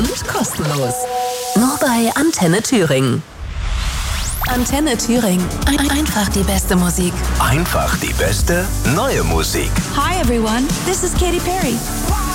und kostenlos. Nur bei Antenne Thüringen. Antenne Thüringen. Einfach die beste Musik. Einfach die beste neue Musik. Hi everyone, this is Katy Perry.